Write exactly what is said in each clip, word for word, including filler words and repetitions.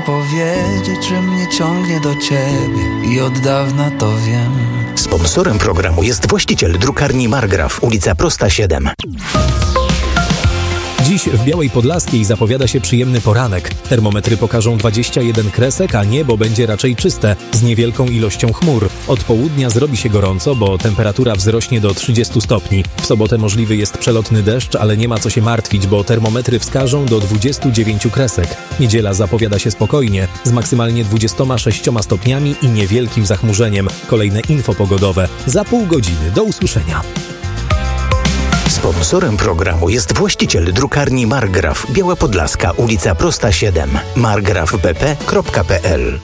powiedzieć, że mnie ciągnie do ciebie i od dawna to wiem. Sponsorem programu jest właściciel drukarni Margraf, ulica Prosta siedem. Dziś w Białej Podlaskiej zapowiada się przyjemny poranek. Termometry pokażą dwadzieścia jeden kresek, a niebo będzie raczej czyste, z niewielką ilością chmur. Od południa zrobi się gorąco, bo temperatura wzrośnie do trzydziestu stopni. W sobotę możliwy jest przelotny deszcz, ale nie ma co się martwić, bo termometry wskażą do dwudziestu dziewięciu kresek. Niedziela zapowiada się spokojnie, z maksymalnie dwudziestoma sześcioma stopniami i niewielkim zachmurzeniem. Kolejne info pogodowe za pół godziny. Do usłyszenia. Sponsorem programu jest właściciel drukarni Margraf, Biała Podlaska, ulica Prosta siedem. margraf b p kropka p l.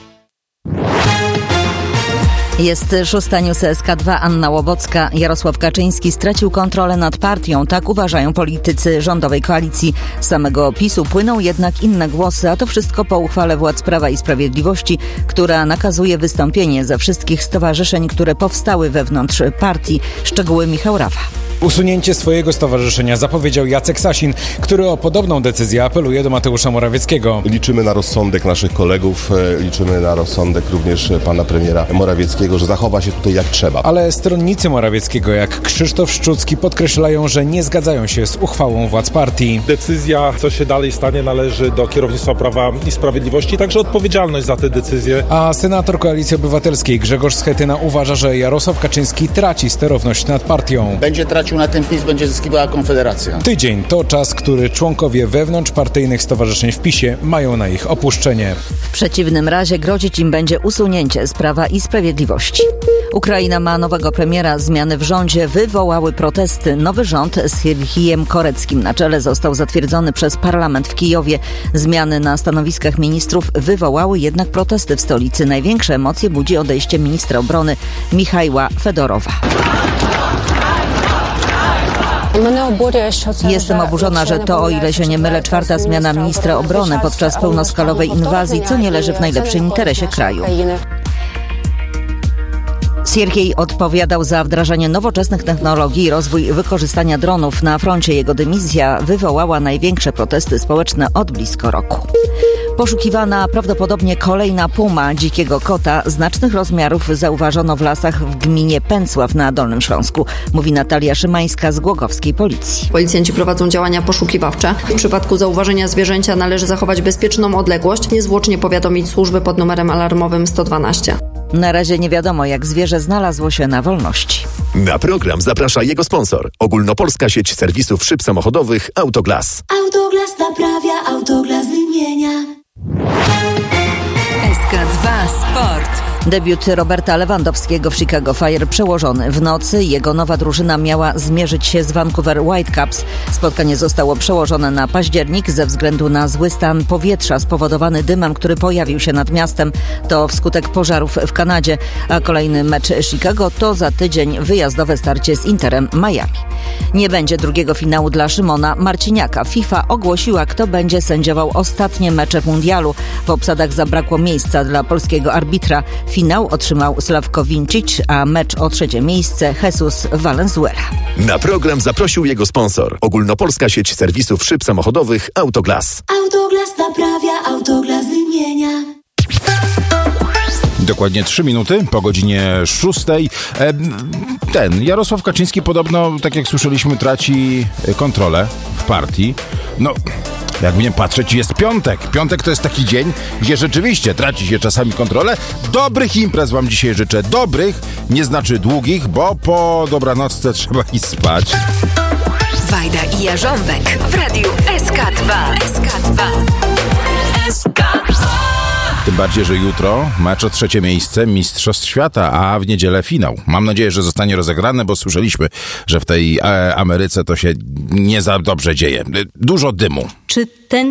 Jest szósta news S K dwa, Anna Łobocka. Jarosław Kaczyński stracił kontrolę nad partią, tak uważają politycy rządowej koalicji. Z samego PiSu płyną jednak inne głosy, a to wszystko po uchwale władz Prawa i Sprawiedliwości, która nakazuje wystąpienie ze wszystkich stowarzyszeń, które powstały wewnątrz partii. Szczegóły Michał Rawa. Usunięcie swojego stowarzyszenia zapowiedział Jacek Sasin, który o podobną decyzję apeluje do Mateusza Morawieckiego. Liczymy na rozsądek naszych kolegów, liczymy na rozsądek również pana premiera Morawieckiego, że zachowa się tutaj jak trzeba. Ale stronnicy Morawieckiego, jak Krzysztof Szczucki, podkreślają, że nie zgadzają się z uchwałą władz partii. Decyzja, co się dalej stanie, należy do kierownictwa Prawa i Sprawiedliwości, także odpowiedzialność za tę decyzję. A senator Koalicji Obywatelskiej Grzegorz Schetyna uważa, że Jarosław Kaczyński traci sterowność nad partią. Będzie tracił na ten PiS, będzie zyskiwała Konfederacja. Tydzień to czas, który członkowie wewnątrzpartyjnych stowarzyszeń w PiSie mają na ich opuszczenie. W przeciwnym razie grozić im będzie usunięcie z Prawa i Sprawiedliwości. Ukraina ma nowego premiera. Zmiany w rządzie wywołały protesty. Nowy rząd z Serhijem Koreckim na czele został zatwierdzony przez parlament w Kijowie. Zmiany na stanowiskach ministrów wywołały jednak protesty w stolicy. Największe emocje budzi odejście ministra obrony Michajła Fedorowa. Jestem oburzona, że to, o ile się nie mylę, czwarta zmiana ministra obrony podczas pełnoskalowej inwazji, co nie leży w najlepszym interesie kraju. Sierhiej odpowiadał za wdrażanie nowoczesnych technologii i rozwój wykorzystania dronów. Na froncie jego dymisja wywołała największe protesty społeczne od blisko roku. Poszukiwana prawdopodobnie kolejna puma dzikiego kota znacznych rozmiarów zauważono w lasach w gminie Pęcław na Dolnym Śląsku, mówi Natalia Szymańska z głogowskiej policji. Policjanci prowadzą działania poszukiwawcze. W przypadku zauważenia zwierzęcia należy zachować bezpieczną odległość, niezwłocznie powiadomić służby pod numerem alarmowym sto dwanaście. Na razie nie wiadomo, jak zwierzę znalazło się na wolności. Na program zaprasza jego sponsor. Ogólnopolska sieć serwisów szyb samochodowych Autoglas. Autoglas naprawia, Autoglas wymienia. S K dwa Sport. Debiut Roberta Lewandowskiego w Chicago Fire przełożony w nocy. Jego nowa drużyna miała zmierzyć się z Vancouver Whitecaps. Spotkanie zostało przełożone na październik ze względu na zły stan powietrza spowodowany dymem, który pojawił się nad miastem. To wskutek pożarów w Kanadzie. A kolejny mecz Chicago to za tydzień wyjazdowe starcie z Interem Miami. Nie będzie drugiego finału dla Szymona Marciniaka. FIFA ogłosiła, kto będzie sędziował ostatnie mecze mundialu. W obsadach zabrakło miejsca dla polskiego arbitra. Finał otrzymał Slavko Vincic, a mecz o trzecie miejsce Jesus Valenzuela. Na program zaprosił jego sponsor. Ogólnopolska sieć serwisów szyb samochodowych Autoglas. Autoglas naprawia, Autoglas wymienia. Dokładnie trzy minuty po godzinie szóstej. Ten Jarosław Kaczyński podobno, tak jak słyszeliśmy, traci kontrolę w partii. No, jak mnie patrzeć, jest piątek. Piątek to jest taki dzień, gdzie rzeczywiście traci się czasami kontrolę. Dobrych imprez wam dzisiaj życzę. Dobrych, nie znaczy długich, bo po dobranocce trzeba iść spać. Wajda i Jarząbek w radiu S K dwa. S K dwa. S K dwa. Tym bardziej, że jutro mecz o trzecie miejsce Mistrzostw Świata, a w niedzielę finał. Mam nadzieję, że zostanie rozegrane, bo słyszeliśmy, że w tej e, Ameryce to się nie za dobrze dzieje. Dużo dymu. Czy ten